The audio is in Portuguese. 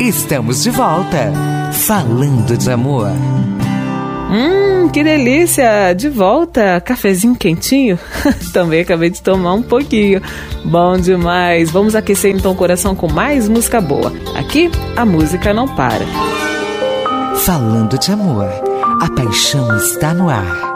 Estamos de volta, falando de amor. Que delícia! De volta, cafezinho quentinho. Também acabei de tomar um pouquinho. Bom demais! Vamos aquecer então o coração com mais música boa. Aqui, a música não para. Falando de amor, a paixão está no ar.